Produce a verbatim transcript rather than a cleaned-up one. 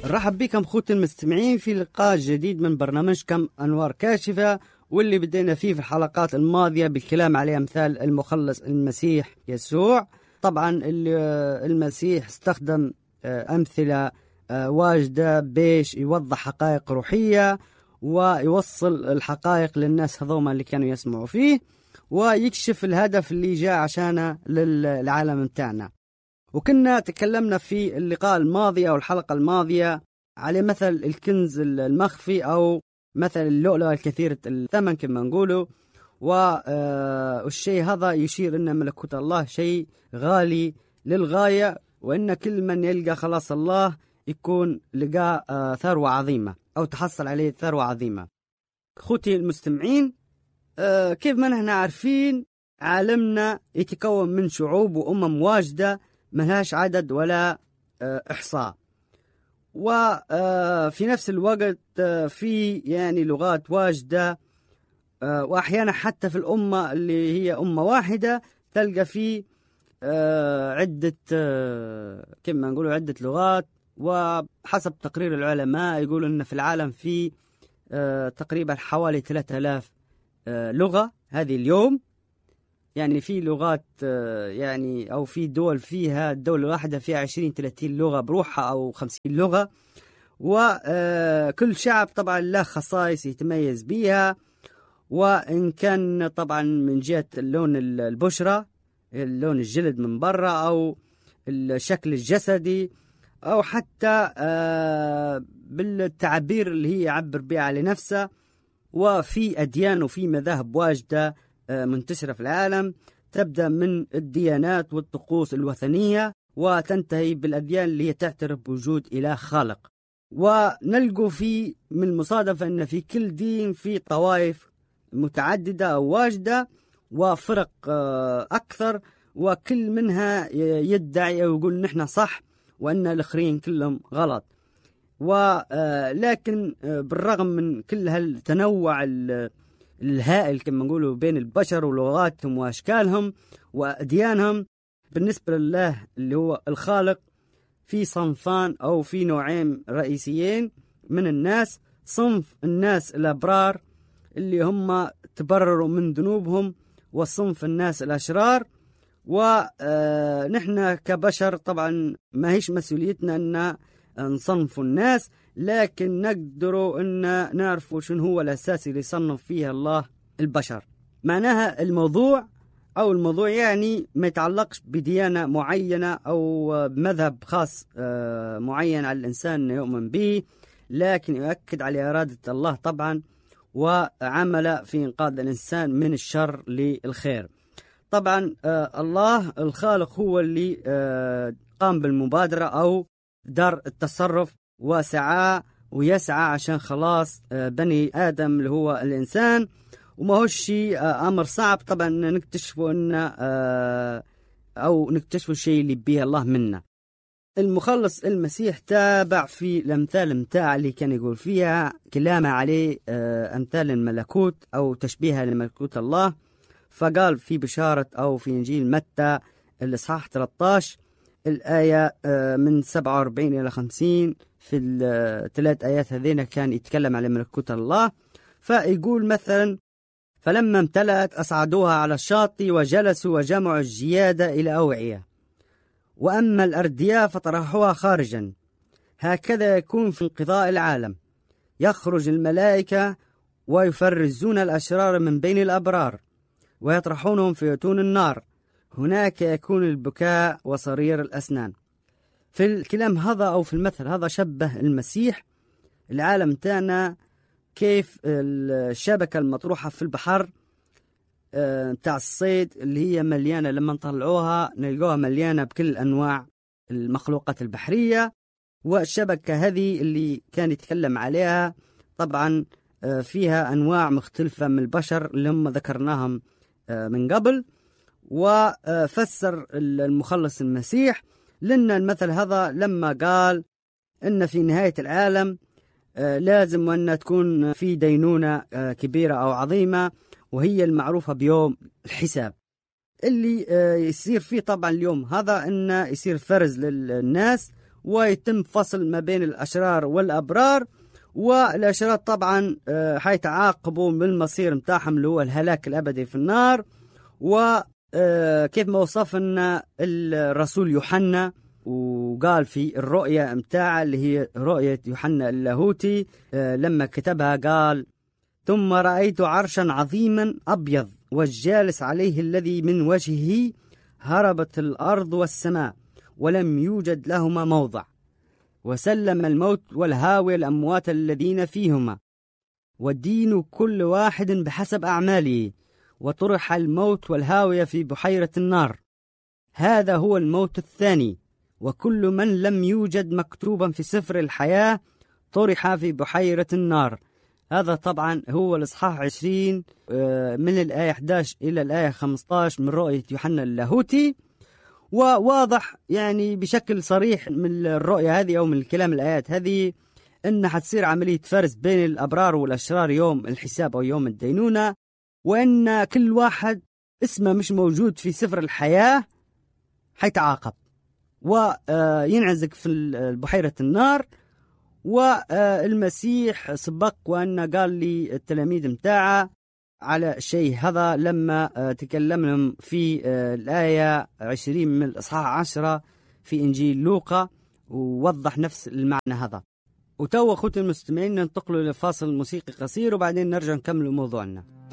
نرحب بكم خوتي المستمعين في لقاء جديد من برنامجكم أنوار كاشفة، واللي بدينا فيه في الحلقات الماضية بالكلام على أمثال المخلص المسيح يسوع. طبعا المسيح استخدم أمثلة واجدة بيش يوضح حقائق روحية ويوصل الحقائق للناس هذوما اللي كانوا يسمعوا فيه، ويكشف الهدف اللي جاء عشانه للعالم متاعنا. وكنا تكلمنا في اللقاء الماضي أو الحلقة الماضية على مثل الكنز المخفي أو مثل اللؤلؤة الكثيرة الثمن كما نقوله، والشيء هذا يشير أن ملكوت الله شيء غالي للغاية، وأن كل من يلقى خلاص الله يكون لقى ثروة عظيمة أو تحصل عليه ثروة عظيمة. أخوتي المستمعين، كيف ما نحن عارفين عالمنا يتكون من شعوب وأمم واجدة ملهاش عدد ولا إحصاء، وفي نفس الوقت في يعني لغات واجدة، وأحيانا حتى في الأمة اللي هي أمة واحدة تلقى في عدة كما نقولوا عدة لغات. وحسب تقرير العلماء يقولوا أن في العالم في تقريبا حوالي ثلاثة آلاف لغة هذه اليوم. يعني في لغات يعني أو في دول فيها الدولة الواحدة فيها عشرين ثلاثين لغة بروحها أو خمسين لغة، وكل شعب طبعا له خصائص يتميز بها، وإن كان طبعا من جهة اللون البشرة اللون الجلد من برا أو الشكل الجسدي أو حتى بالتعبير اللي هي يعبر بها على نفسه. وفي أديان وفي مذاهب واجدة منتشرة في العالم، تبدأ من الديانات والطقوس الوثنية وتنتهي بالأديان اللي هي تعترف بوجود إله خالق. ونلقوا في من المصادفة أن في كل دين في طوائف متعددة أو واجدة وفرق أكثر، وكل منها يدعي أو يقول نحن صح وأن الآخرين كلهم غلط. ولكن بالرغم من كل هالتنوع الهائل كما نقولوا بين البشر ولغاتهم وأشكالهم وأديانهم، بالنسبة لله اللي هو الخالق في صنفان أو في نوعين رئيسيين من الناس. صنف الناس الأبرار اللي هم تبرروا من ذنوبهم، وصنف الناس الأشرار. ونحن كبشر طبعا ما هيش مسؤوليتنا أن نصنف الناس، لكن نقدروا أن نعرفوا شنو هو الأساس اللي صنف فيه الله البشر. معناها الموضوع أو الموضوع يعني ما يتعلقش بديانة معينة أو بمذهب خاص معين على الإنسان يؤمن به، لكن يؤكد على إرادة الله طبعا وعمل في إنقاذ الإنسان من الشر للخير. طبعا الله الخالق هو اللي قام بالمبادرة أو دار التصرف وسعى ويسعى عشان خلاص بني آدم اللي هو الإنسان، وما هو شيء أمر صعب طبعا نكتشفه أن أو نكتشفه الشيء اللي بيه الله منا. المخلص المسيح تابع في الأمثال متاع اللي كان يقول فيها كلامه عليه أمثال الملكوت أو تشبيهها لملكوت الله. فقال في بشارة أو في إنجيل متى الإصحاح ثلاثة عشر الآية من سبعة وأربعين إلى خمسين، في الثلاث آيات هذين كان يتكلم على ملكوت الله. فيقول مثلا: فلما امتلأت أصعدوها على الشاطئ وجلسوا وجمعوا الجيادة إلى أوعية، وأما الأردياء فطرحوها خارجا. هكذا يكون في انقضاء العالم، يخرج الملائكة ويفرزون الأشرار من بين الأبرار ويطرحونهم في أتون النار، هناك يكون البكاء وصرير الأسنان. في الكلام هذا أو في المثل هذا شبه المسيح العالم تاعنا كيف الشبكة المطروحة في البحر تاع الصيد اللي هي مليانة، لما نطلعوها نلقوها مليانة بكل أنواع المخلوقات البحرية. والشبكة هذه اللي كان يتكلم عليها طبعا فيها أنواع مختلفة من البشر اللي هم ذكرناهم من قبل. وفسر المخلص المسيح لنا المثل هذا لما قال إن في نهاية العالم لازم أن تكون في دينونة كبيرة أو عظيمة، وهي المعروفة بيوم الحساب اللي يصير فيه طبعا اليوم هذا، إن يصير فرز للناس ويتم فصل ما بين الأشرار والأبرار، والأشرار طبعا حيتعاقبوا بالمصير متاعهم اللي هو الهلاك الأبدي في النار. وكيف ما وصفنا الرسول يوحنا وقال في الرؤية متاعه اللي هي رؤية يوحنا اللاهوتي لما كتبها قال: ثم رأيت عرشا عظيما أبيض والجالس عليه الذي من وجهه هربت الأرض والسماء ولم يوجد لهما موضع، وسلم الموت والهاوية الأموات الذين فيهما، ودين كل واحد بحسب أعماله، وطرح الموت والهاوية في بحيرة النار. هذا هو الموت الثاني، وكل من لم يوجد مكتوبا في سفر الحياة طرح في بحيرة النار. هذا طبعا هو الإصحاح عشرين من الآية أحد عشر إلى الآية خمسة عشر من رؤية يوحنا اللاهوتي. وواضح يعني بشكل صريح من الرؤية هذه أو من الكلام الآيات هذه أن حتصير عملية فرز بين الأبرار والأشرار يوم الحساب أو يوم الدينونة، وأن كل واحد اسمه مش موجود في سفر الحياة حيتعاقب وينعزق في بحيرة النار. والمسيح سبق وأن قال لي التلاميذ متاعه على شيء هذا لما تكلم لهم في الآية عشرين من الإصحاح عشرة في إنجيل لوقا، ووضح نفس المعنى هذا. وتو أخوتي المستمعين ننتقل لفاصل موسيقي قصير وبعدين نرجع نكمل موضوعنا.